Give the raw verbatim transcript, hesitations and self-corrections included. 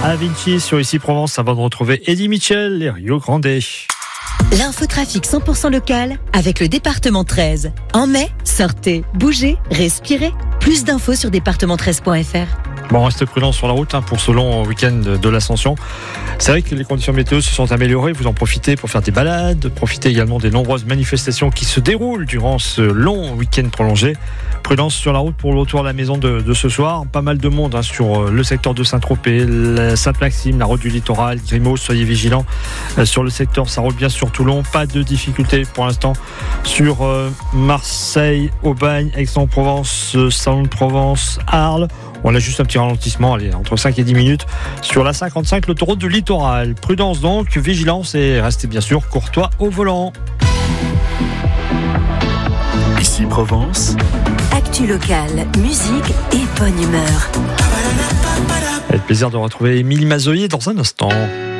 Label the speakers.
Speaker 1: à Vinci sur Ici Provence avant de retrouver Eddie Mitchell et Rio Grande.
Speaker 2: L'infotrafic cent pour cent local avec le département treize. En mai, sortez, bougez, respirez. Plus d'infos sur département treize point f r.
Speaker 1: Bon, restez prudents sur la route hein, pour ce long week-end de l'Ascension. C'est vrai que les conditions météo se sont améliorées. Vous en profitez pour faire des balades. Profitez également des nombreuses manifestations qui se déroulent durant ce long week-end prolongé. Prudence sur la route pour le retour à la maison de, de ce soir. Pas mal de monde hein, sur le secteur de Saint-Tropez, Sainte-Maxime, la route du littoral, Grimaud. Soyez vigilants euh, sur le secteur. Ça roule bien sur Toulon. Pas de difficultés pour l'instant sur euh, Marseille, Aubagne, Aix-en-Provence, euh, Salon de Provence, Arles. On a juste un petit ralentissement, allez, entre cinq et dix minutes sur la cinquante-cinq, l'autoroute du littoral. Prudence donc, vigilance et restez bien sûr courtois au volant.
Speaker 3: Ici Provence.
Speaker 2: Actu locale, musique et bonne humeur.
Speaker 1: Avec plaisir de retrouver Émilie Mazoyer dans un instant.